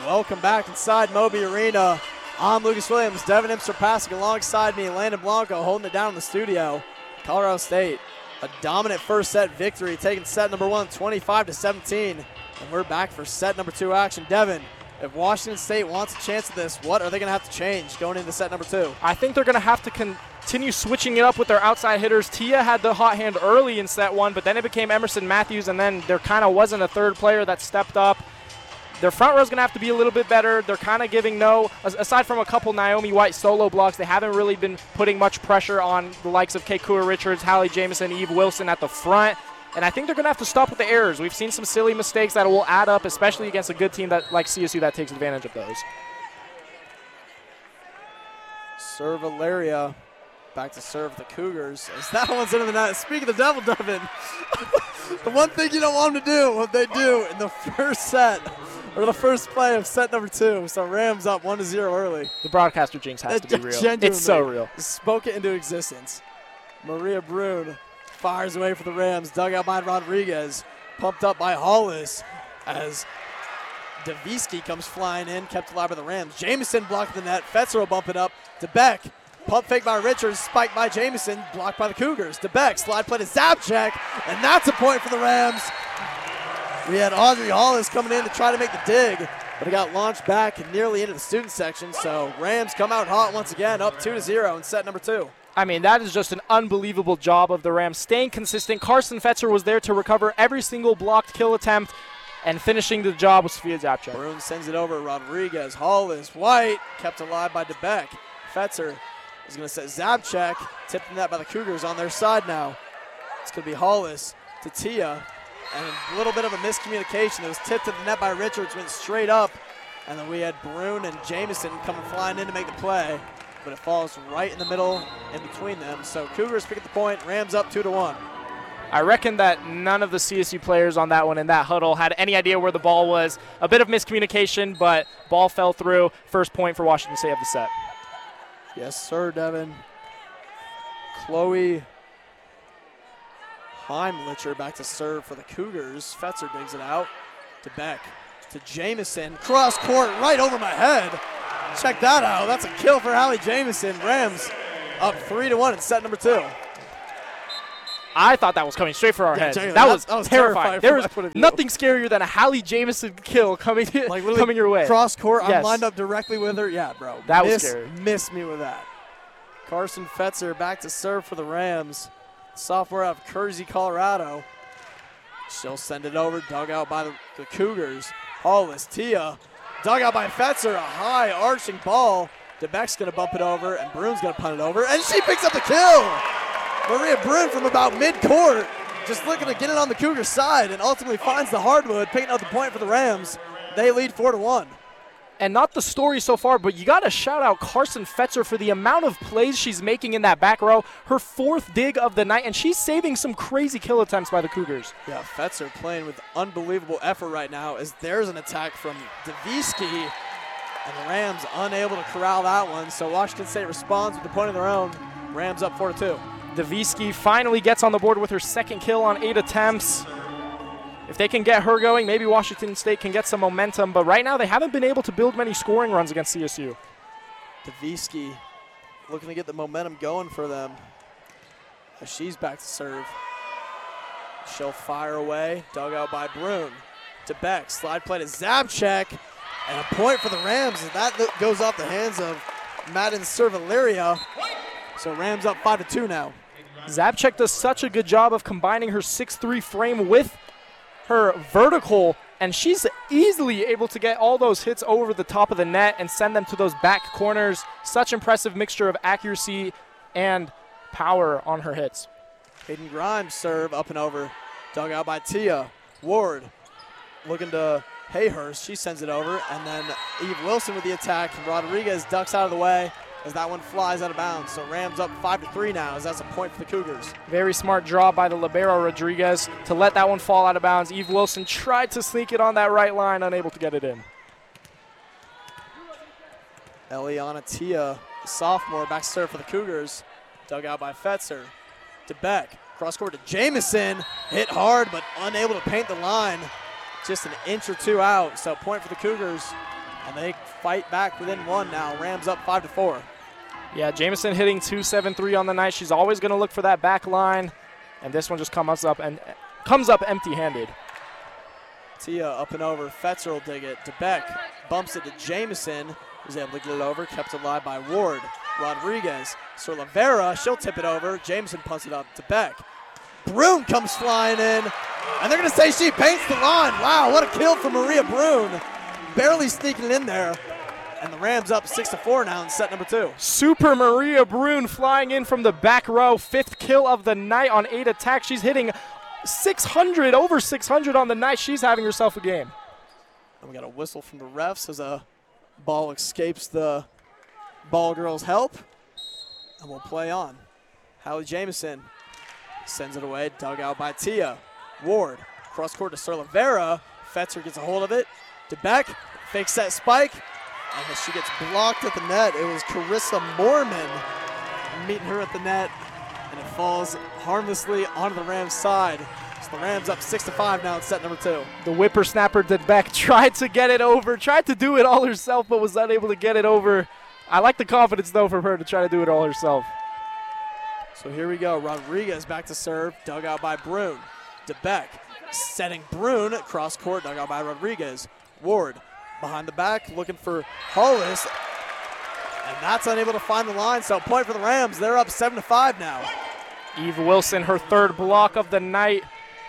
Welcome back inside Moby Arena. I'm Lucas Williams, Devin Imster passing alongside me, Landon Blanco holding it down in the studio. Colorado State, a dominant first set victory, taking set number 1, 25-17. And we're back for set number 2 action. Devin, if Washington State wants a chance at this, what are they going to have to change going into set number 2? I think they're going to have to continue switching it up with their outside hitters. Tia had the hot hand early in set 1, but then it became Emerson Matthews, and then there kind of wasn't a third player that stepped up. Their front row is going to have to be a little bit better. They're kind of giving aside from a couple Naomi White solo blocks, they haven't really been putting much pressure on the likes of Keikua Richards, Hallie Jamison, Eve Wilson at the front. And I think they're going to have to stop with the errors. We've seen some silly mistakes that will add up, especially against a good team like CSU that takes advantage of those. Serve Valeria. Back to serve the Cougars. As that one's into the net. Speaking of the devil, Devin, the one thing you don't want them to do, what they do in the first set, or the first play of set number 2. So Rams up 1-0 early. The broadcaster jinx has to be real. It's so real. Spoke it into existence. Maria Brune fires away for the Rams. Dug out by Rodriguez. Pumped up by Hollis as Davisky comes flying in. Kept alive by the Rams. Jamison blocked the net. Fetzer will bump it up to Beck. Pump fake by Richards. Spiked by Jamison. Blocked by the Cougars. To Beck. Slide play to Zabchek. And that's a point for the Rams. We had Audrey Hollis coming in to try to make the dig, but it got launched back and nearly into the student section. So Rams come out hot once again, up 2-0 in set number 2. I mean, that is just an unbelievable job of the Rams, staying consistent. Carson Fetzer was there to recover every single blocked kill attempt, and finishing the job with Sofia Zabchek. Brune sends it over. Rodriguez, Hollis, White, kept alive by DeBeck. Fetzer is going to set Zabchek, tipped in that by the Cougars on their side now. It's going to be Hollis to Tia. And a little bit of a miscommunication. It was tipped to the net by Richards, went straight up. And then we had Brune and Jamison coming flying in to make the play. But it falls right in the middle in between them. So Cougars pick up the point. Rams up 2-1. I reckon that none of the CSU players on that one in that huddle had any idea where the ball was. A bit of miscommunication, but ball fell through. First point for Washington State of the set. Yes, sir, Devin. Chloe Heimlicher back to serve for the Cougars. Fetzer digs it out to Beck, to Jamison. Cross court right over my head. Check that out. That's a kill for Hallie Jamison. Rams up 3-1 in set number 2. I thought that was coming straight for our heads. That was terrifying. There was nothing scarier than a Hallie Jamison kill coming your way. Cross court, yes. I'm lined up directly with her. Yeah, bro. That was scary. Missed me with that. Carson Fetzer back to serve for the Rams. Sophomore out of Kersey, Colorado. She'll send it over, dug out by the Cougars. Hollis, Tia, dug out by Fetzer, a high arching ball. DeBeck's going to bump it over, and Brune's going to punt it over, and she picks up the kill. Maria Brune from about mid-court, just looking to get it on the Cougars side, and ultimately finds the hardwood, picking up the point for the Rams. They lead 4-1. And not the story so far, but you got to shout out Carson Fetzer for the amount of plays she's making in that back row. Her 4th dig of the night, and she's saving some crazy kill attempts by the Cougars. Yeah, Fetzer playing with unbelievable effort right now as there's an attack from Davisky, and the Rams unable to corral that one. So Washington State responds with a point of their own. Rams up 4-2. Davisky finally gets on the board with her 2nd kill on 8 attempts. If they can get her going, maybe Washington State can get some momentum. But right now, they haven't been able to build many scoring runs against CSU. Davisky looking to get the momentum going for them as she's back to serve. She'll fire away, dug out by Brune. To Beck, slide play to Zabchek, and a point for the Rams. And that goes off the hands of Madden Cervaleria. So Rams up 5-2 now. Zabchek does such a good job of combining her 6'3" frame with her vertical, and she's easily able to get all those hits over the top of the net and send them to those back corners. Such impressive mixture of accuracy and power on her hits. Hayden Grimes serve up and over. Dug out by Tia. Ward looking to Hayhurst. She sends it over, and then Eve Wilson with the attack. Rodriguez ducks out of the way as that one flies out of bounds. So Rams up 5-3 now as that's a point for the Cougars. Very smart draw by the libero Rodriguez to let that one fall out of bounds. Eve Wilson tried to sneak it on that right line, unable to get it in. Eliana Tia, sophomore, back to serve for the Cougars. Dug out by Fetzer. To Beck. Cross court to Jamison. Hit hard but unable to paint the line. Just an inch or two out. So point for the Cougars. and they fight back within one now. Rams up 5-4. Yeah, Jamison hitting 273 on the night. She's always going to look for that back line, and this one just comes up empty-handed. Tia up and over. Fetzer will dig it. DeBeck bumps it to Jamison, who's able to get it over. Kept alive by Ward. Rodriguez. Cerlavera, she'll tip it over. Jamison punts it up. DeBeck. Brune comes flying in, and they're going to say she paints the line. Wow, what a kill for Maria Brune. Barely sneaking it in there. And the Rams up 6-4 now in set number 2. Super Maria Brune flying in from the back row. 5th kill of the night on 8 attacks. She's hitting 600, over 600 on the night. She's having herself a game. And we got a whistle from the refs as a ball escapes the ball girl's help. And we'll play on. Hallie Jamison sends it away, dug out by Tia. Ward, cross court to Cerlavera. Fetzer gets a hold of it. DeBeck fakes that spike, and she gets blocked at the net. It was Carissa Moorman meeting her at the net, and it falls harmlessly onto the Rams' side. So the Rams up 6-5 now in set number 2. The whippersnapper DeBeck tried to get it over, tried to do it all herself, but was unable to get it over. I like the confidence, though, for her to try to do it all herself. So here we go. Rodriguez back to serve, dug out by Brune. DeBeck setting Brune, cross court, dug out by Rodriguez. Ward behind the back, looking for Hollis, and that's unable to find the line, so point for the Rams. They're up 7-5 now. Eve Wilson, her 3rd block of the night,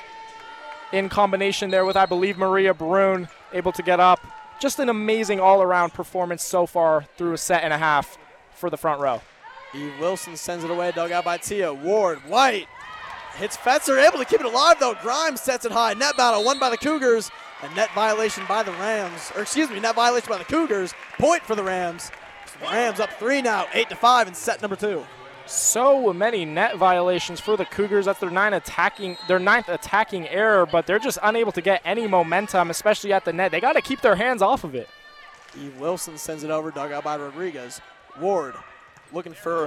in combination there with, I believe, Maria Brune, able to get up. Just an amazing all-around performance so far through a set and a half for the front row. Eve Wilson sends it away, dug out by Tia. Ward, White, hits Fetzer, able to keep it alive though. Grimes sets it high. Net battle won by the Cougars. A net violation by the Rams, or excuse me, net violation by the Cougars. Point for the Rams. So the Rams up 3 now, 8-5 in set number 2. So many net violations for the Cougars. That's their 9th attacking error, but they're just unable to get any momentum, especially at the net. They got to keep their hands off of it. Eve Wilson sends it over, dug out by Rodriguez. Ward looking for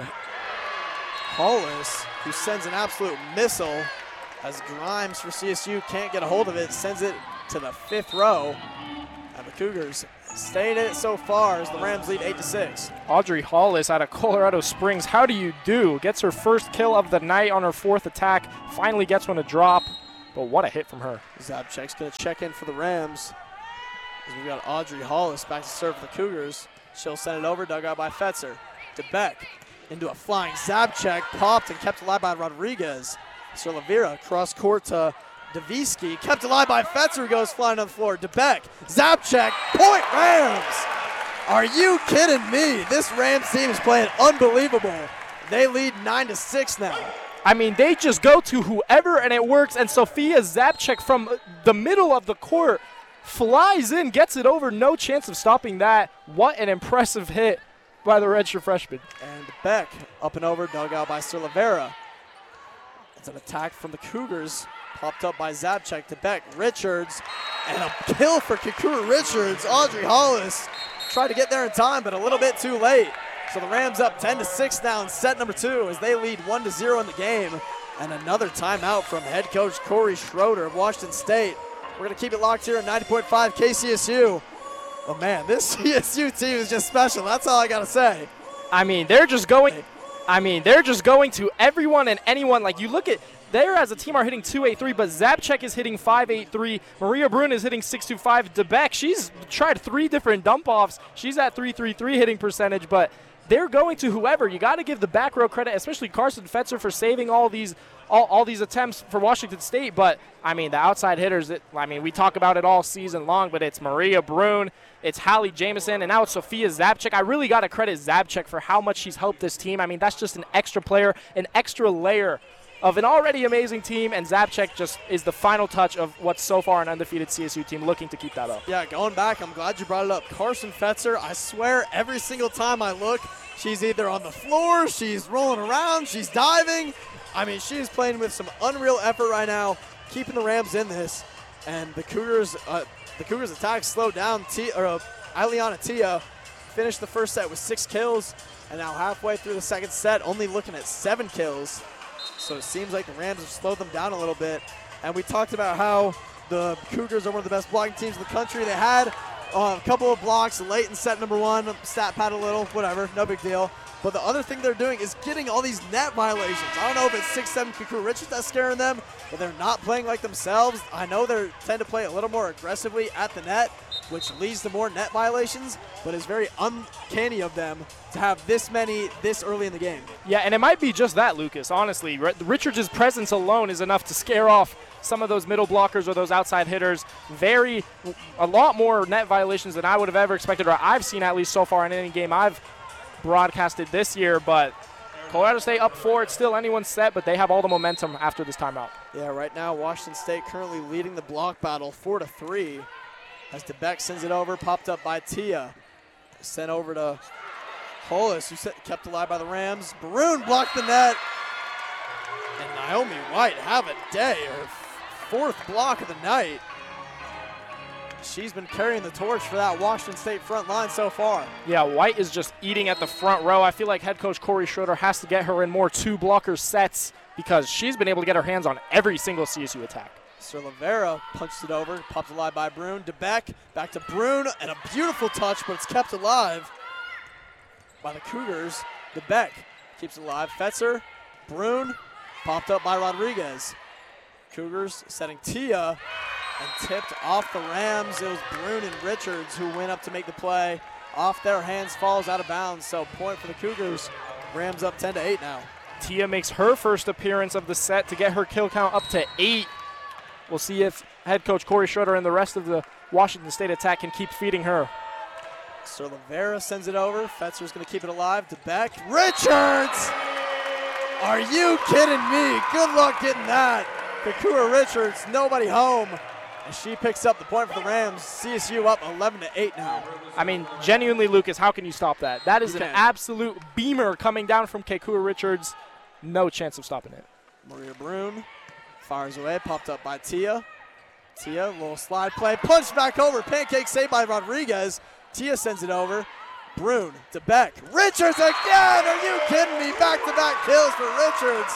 Hollis, who sends an absolute missile as Grimes for CSU can't get a hold of it, sends it to the 5th row. And the Cougars staying in it so far as the Rams lead 8-6. Audrey Hollis out of Colorado Springs. How do you do? Gets her 1st kill of the night on her 4th attack. Finally gets one to drop, but what a hit from her. Zabchek's going to check in for the Rams. As we've got Audrey Hollis back to serve for the Cougars. She'll send it over, dug out by Fetzer. DeBeck into a flying Zabchek, popped and kept alive by Rodriguez. Cerlavera cross court to Davisky, kept alive by Fetzer, who goes flying on the floor. DeBeck, Zabchek, point Rams! Are you kidding me? This Rams team is playing unbelievable. They lead 9-6 now. I mean, they just go to whoever and it works, and Sophia Zabchek from the middle of the court flies in, gets it over, no chance of stopping that. What an impressive hit by the redshirt freshman. And Beck up and over, dug out by Cerlavera. It's an attack from the Cougars, popped up by Zabchek to Beck. Richards, and a kill for Kakura Richards. Audrey Hollis tried to get there in time, but a little bit too late. So the Rams up 10-6 now in set number 2 as they lead 1-0 in the game. And another timeout from head coach Corey Schroeder of Washington State. We're going to keep it locked here at 90.5 KCSU. Oh man, this CSU team is just special. That's all I got to say. I mean, they're just going to everyone and anyone. Like, you look at, there as a team are hitting 283, but Zabchek is hitting 583. Maria Brune is hitting 625. DeBeck, she's tried 3 different dump-offs. She's at 333 hitting percentage, but they're going to whoever. You got to give the back row credit, especially Carson Fetzer, for saving all these attempts for Washington State. But, I mean, the outside hitters, we talk about it all season long, but it's Maria Brune, it's Hallie Jamison, and now it's Sophia Zabchek. I really got to credit Zabchek for how much she's helped this team. I mean, that's just an extra player, an extra layer of an already amazing team, and Zabchek just is the final touch of what's so far an undefeated CSU team looking to keep that up. Yeah, going back, I'm glad you brought it up. Carson Fetzer, I swear every single time I look, she's either on the floor, she's rolling around, she's diving. I mean, she's playing with some unreal effort right now, keeping the Rams in this. And the Cougars attack slowed down. Ileana Tia finished the first set with 6 kills, and now halfway through the second set, only looking at 7 kills. So it seems like the Rams have slowed them down a little bit. And we talked about how the Cougars are one of the best blocking teams in the country. They had A couple of blocks late in set number 1, stat pad a little, whatever, no big deal. But the other thing they're doing is getting all these net violations. I don't know if it's 6'7" Kakura Richards that's scaring them, but they're not playing like themselves. I know they tend to play a little more aggressively at the net, which leads to more net violations, but it's very uncanny of them to have this many this early in the game. Yeah, and it might be just that, Lucas, honestly. Richards' presence alone is enough to scare off some of those middle blockers or those outside hitters. A lot more net violations than I would have ever expected, or I've seen at least so far in any game I've broadcasted this year. But Colorado State up 4. It's still anyone's set, but they have all the momentum after this timeout. Yeah, right now Washington State currently leading the block battle 4-3. As DeBeck sends it over, popped up by Tia. Sent over to Hollis, who kept alive by the Rams. Barun blocked the net. And Naomi White have a day, her 4th block of the night. She's been carrying the torch for that Washington State front line so far. Yeah, White is just eating at the front row. I feel like head coach Corey Schroeder has to get her in more 2-blocker sets because she's been able to get her hands on every single CSU attack. Cervera punched it over, popped alive by Brune. DeBeck back to Brune, and a beautiful touch, but it's kept alive by the Cougars. DeBeck keeps it alive. Fetzer, Brune, popped up by Rodriguez. Cougars setting Tia, and tipped off the Rams. It was Brune and Richards who went up to make the play. Off their hands, falls out of bounds, so point for the Cougars. Rams up 10-8 now. Tia makes her first appearance of the set to get her kill count up to 8. We'll see if head coach Corey Schroeder and the rest of the Washington State attack can keep feeding her. Cervera sends it over. Fetzer's going to keep it alive. DeBeck. Richards! Are you kidding me? Good luck getting that. Kakura Richards, nobody home. And she picks up the point for the Rams. CSU up 11-8 now. I mean, genuinely, Lucas, how can you stop that? That is an absolute beamer coming down from Kakura Richards. No chance of stopping it. Maria Brune fires away, popped up by Tia. Tia, little slide play, punched back over. Pancake saved by Rodriguez. Tia sends it over. Brune to Beck. Richards again! Are you kidding me? Back-to-back kills for Richards.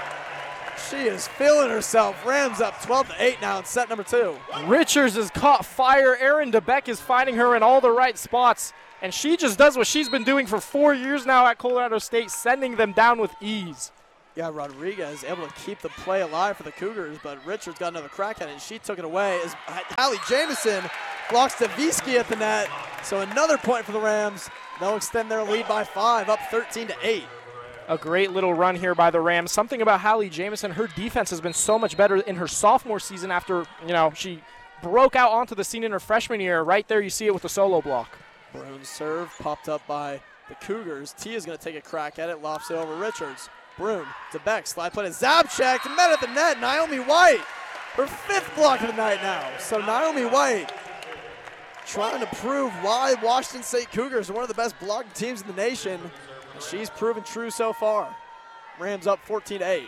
She is feeling herself. Rams up 12-8 now in set number 2. Richards has caught fire. Erin DeBeck is finding her in all the right spots. And she just does what she's been doing for 4 years now at Colorado State, sending them down with ease. Yeah, Rodriguez able to keep the play alive for the Cougars, but Richards got another crack at it, and she took it away as Hallie Jamison blocks Davisky at the net. So another point for the Rams. They'll extend their lead by 5, up 13-8. A great little run here by the Rams. Something about Hallie Jamison, her defense has been so much better in her sophomore season after, she broke out onto the scene in her freshman year. Right there you see it with the solo block. Brune's serve popped up by the Cougars. Tia's going to take a crack at it, lofts it over Richards. Brune to Beck, slide play to Zabchek, met at the net. Naomi White, her 5th block of the night now. So Naomi White trying to prove why Washington State Cougars are one of the best blocking teams in the nation. And she's proven true so far. Rams up 14-8.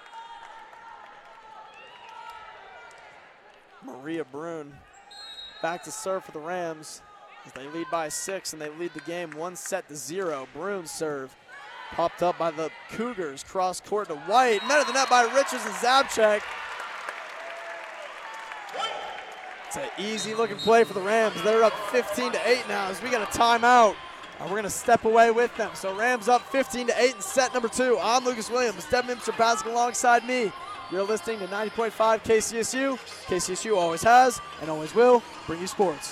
Maria Brune back to serve for the Rams as they lead by 6 and they lead the game 1-0. Brune's serve popped up by the Cougars. Cross court to White. Met at the net by Richards and Zabchek. It's an easy looking play for the Rams. They're up 15-8 now as we got a timeout. And we're going to step away with them. So Rams up 15-8 in set number 2. I'm Lucas Williams. Devin Imster alongside me. You're listening to 90.5 KCSU. KCSU always has and always will bring you sports.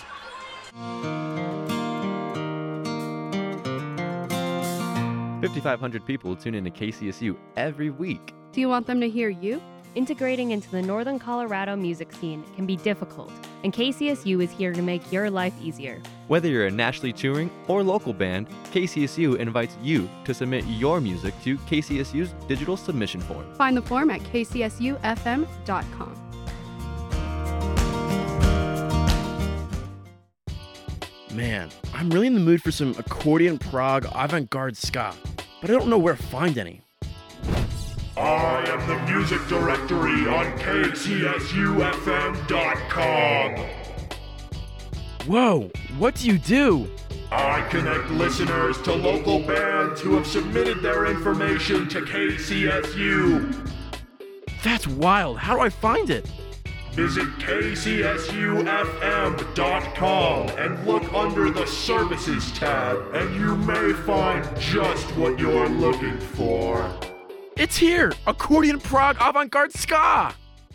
5,500 people tune into KCSU every week. Do you want them to hear you? Integrating into the Northern Colorado music scene can be difficult, and KCSU is here to make your life easier. Whether you're a nationally touring or local band, KCSU invites you to submit your music to KCSU's digital submission form. Find the form at kcsufm.com. Man, I'm really in the mood for some accordion prog avant-garde ska, but I don't know where to find any. I am the music directory on kcsufm.com. Whoa, what do you do? I connect listeners to local bands who have submitted their information to KCSU. That's wild. How do I find it? Visit kcsufm.com and look under the Services tab, and you may find just what you're looking for. It's here! Accordion Prague Avant-Garde Ska!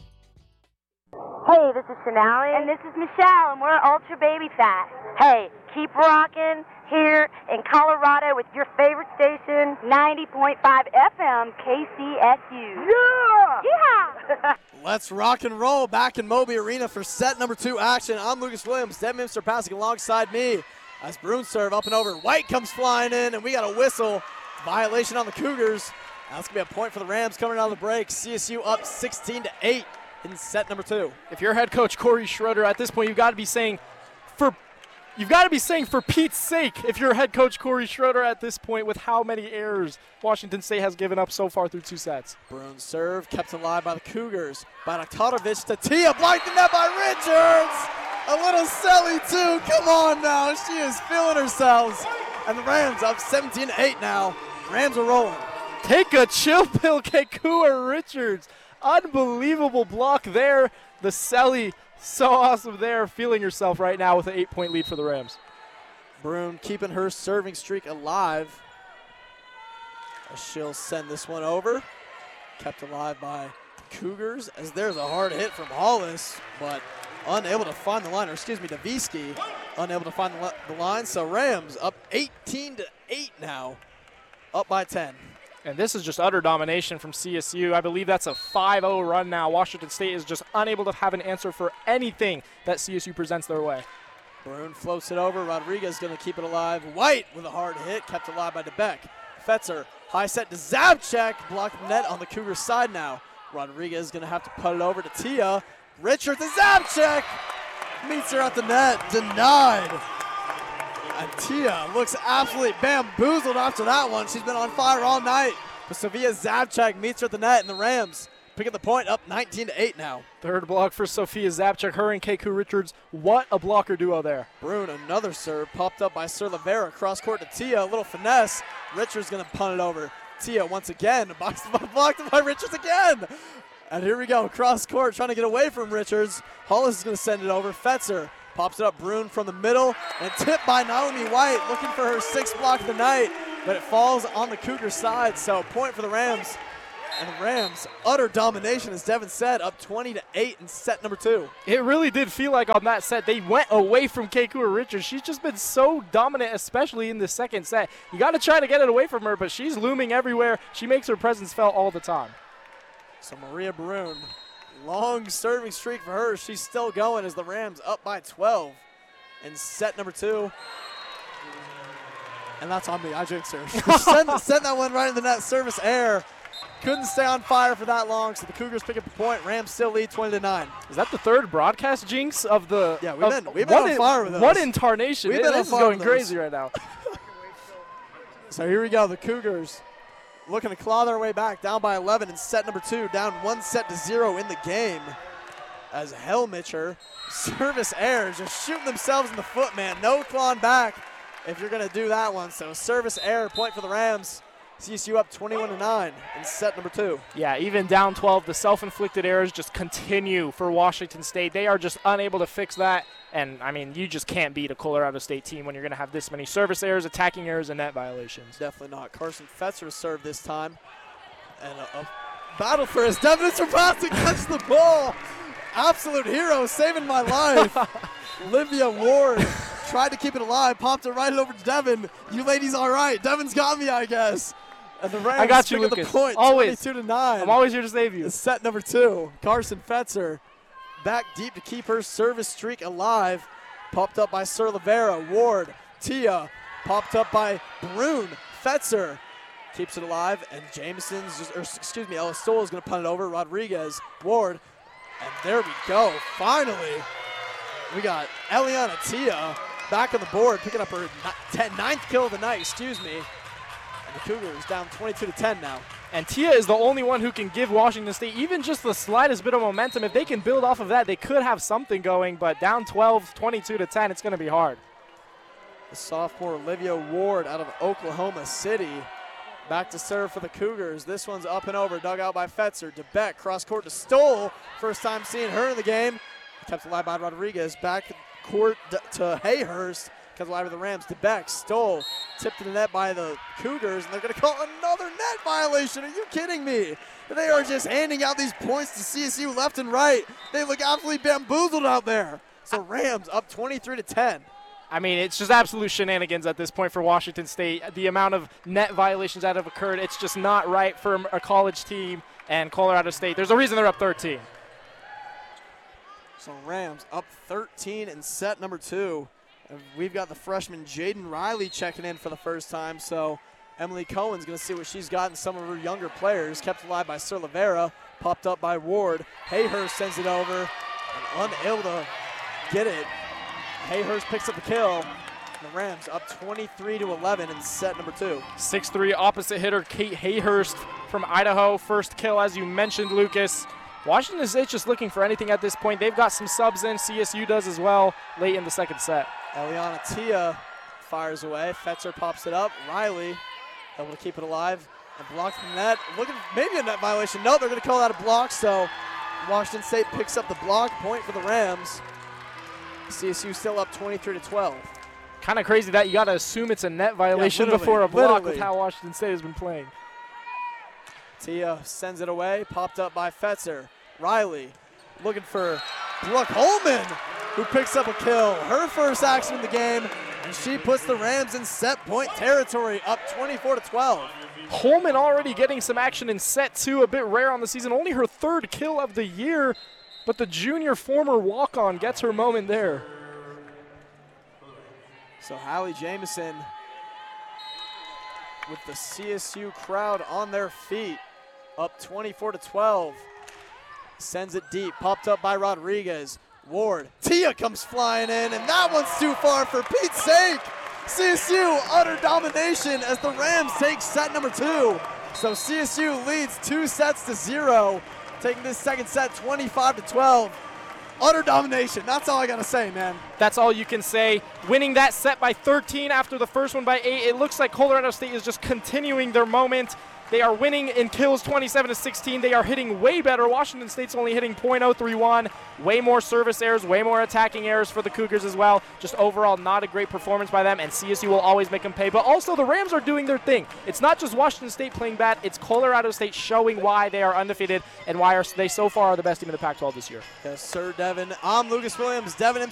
Hey, this is Sonali. And this is Michelle, and we're Ultra Baby Fat. Hey, keep rocking here in Colorado with your favorite station, 90.5 FM KCSU. Yeah! Yeah! Let's rock and roll back in Moby Arena for set number 2 action. I'm Lucas Williams, Devin Minster passing alongside me as Bruin serve up and over. White comes flying in, and we got a whistle. Violation on the Cougars. That's going to be a point for the Rams coming out of the break. CSU up 16-8 in set number 2. If you're head coach Corey Schroeder at this point, you've got to be saying for Pete's sake, if you're head coach Corey Schroeder at this point with how many errors Washington State has given up so far through 2 sets. Bruin serve kept alive by the Cougars. By Naktatovic to Tia, blocked the net by Richards. A little silly too. Come on now, she is feeling herself. And the Rams up 17-8 now. Rams are rolling. Take a chill pill, Kekua Richards. Unbelievable block there. The Selly, so awesome there. Feeling yourself right now with an 8-point lead for the Rams. Bruin keeping her serving streak alive. As she'll send this one over. Kept alive by Cougars as there's a hard hit from Hollis, but unable to find the line, or excuse me, Davisky, unable to find the line. So Rams up 18-8 now, up by 10. And this is just utter domination from CSU. I believe that's a 5-0 run now. Washington State is just unable to have an answer for anything that CSU presents their way. Bruin floats it over. Rodriguez going to keep it alive. White with a hard hit, kept alive by DeBeck. Fetzer, high set to Zabchek, blocked net on the Cougars side now. Rodriguez going to have to put it over to Tia. Richard to Zabchek, meets her at the net, denied. And Tia looks absolutely bamboozled after that one. She's been on fire all night. But Sofia Zabchek meets her at the net, and the Rams pick up the point, up 19-8 now. Third block for Sofia Zabchek, her and Keku Richards. What a blocker duo there. Bruin, another serve, popped up by Sir Lavera, cross court to Tia, a little finesse. Richards going to punt it over. Tia once again, blocked by Richards again. And here we go, cross court, trying to get away from Richards. Hollis is going to send it over. Fetzer pops it up, Bruin from the middle, and tipped by Naomi White, looking for her 6th block of the night, but it falls on the Cougar side, so point for the Rams. And the Rams, utter domination, as Devin said, up 20-8 in set number 2. It really did feel like on that set they went away from Keikua Richards. She's just been so dominant, especially in the second set. You got to try to get it away from her, but she's looming everywhere. She makes her presence felt all the time. So Maria Bruin, long serving streak for her. She's still going as the Rams up by 12 in set number 2. And that's on me, I jinxed her. Sent that one right in the net, service error. Couldn't stay on fire for that long, so the Cougars pick up the point. Rams still lead 20-9. Is that the third broadcast jinx of the? Yeah, we've been on fire with those. What in tarnation? This is going crazy right now. So here we go, the Cougars looking to claw their way back, down by 11 in set number 2, down 1-0 in the game. As Helmicher, service error, just shooting themselves in the foot, man. No clawing back if you're going to do that one. So service error, point for the Rams. CSU up 21-9 in set number 2. Yeah, even down 12, the self-inflicted errors just continue for Washington State. They are just unable to fix that. And, I mean, you just can't beat a Colorado State team when you're going to have this many service errors, attacking errors, and net violations. Definitely not. Carson Fetzer served this time. And a battle for his Devin Trapassi catch the ball. Absolute hero, saving my life. Olivia Ward tried to keep it alive, popped it right over to Devin. You ladies all right. Devin's got me, I guess. And the Rams I got you, pick up Lucas. the point, Always. 22-9. I'm always here to save you. It's set number 2. Carson Fetzer back deep to keep her service streak alive. Popped up by Sir Lavera. Ward, Tia, popped up by Bruin. Fetzer keeps it alive, and Ella Stoll is going to punt it over. Rodriguez, Ward, and there we go. Finally, we got Eliana Tia back on the board, picking up her 9th kill of the night, And the Cougars down 22-10 now. And Tia is the only one who can give Washington State even just the slightest bit of momentum. If they can build off of that, they could have something going, but down 12, 22-10, it's going to be hard. The sophomore Olivia Ward out of Oklahoma City Back to serve for the Cougars. This one's up and over, dug out by Fetzer. DeBeck, cross court to Stoll. First time seeing her in the game. Kept alive by Rodriguez. Back court to Hayhurst. Kept alive with the Rams. DeBeck, Stoll, tipped to the net by the Cougars, and they're going to call another net violation. Are you kidding me? They are just handing out these points to CSU left and right. They look absolutely bamboozled out there. So Rams up 23-10. I mean, it's just absolute shenanigans at this point for Washington State. The amount of net violations that have occurred, it's just not right for a college team and Colorado State. There's a reason they're up 13. So Rams up 13 in set number 2. And we've got the freshman Jaden Riley checking in for the first time. So Emily Cohen's going to see what she's got in some of her younger players. Kept alive by Sir Livera, popped up by Ward. Hayhurst sends it over and unable to get it. Hayhurst picks up the kill. The Rams up 23-11 in set number 2. 6'3" opposite hitter Kate Hayhurst from Idaho. First kill, as you mentioned, Lucas. Washington State just looking for anything at this point. They've got some subs in. CSU does as well late in the second set. Eliana Tia fires away. Fetzer pops it up. Riley able to keep it alive and block the net. Looking maybe a net violation. No, they're going to call that a block. So Washington State picks up the block point for the Rams. CSU still up 23-12. Kind of crazy that you got to assume it's a net violation before a block with how Washington State has been playing. Tia sends it away, popped up by Fetzer. Riley looking for Brooke Holman, who picks up a kill. Her first action in the game, and she puts the Rams in set point territory, up 24-12. Holman already getting some action in set 2, a bit rare on the season. Only her 3rd kill of the year, but the junior former walk-on gets her moment there. So Hallie Jamison with the CSU crowd on their feet, up 24-12. Sends it deep, popped up by Rodriguez. Ward, Tia comes flying in, and that one's too far for Pete's sake. CSU utter domination as the Rams take set number 2. So CSU leads 2-0, taking this second set 25-12. Utter domination. That's all I got to say, man. That's all you can say. Winning that set by 13 after the first one by 8. It looks like Colorado State is just continuing their moment. They are winning in kills 27-16. They are hitting way better. Washington State's only hitting .031. Way more service errors, way more attacking errors for the Cougars as well. Just overall not a great performance by them, and CSU will always make them pay. But also the Rams are doing their thing. It's not just Washington State playing bad. It's Colorado State showing why they are undefeated and why they so far are the best team in the Pac-12 this year. Yes, sir, Devin. I'm Lucas Williams. Devin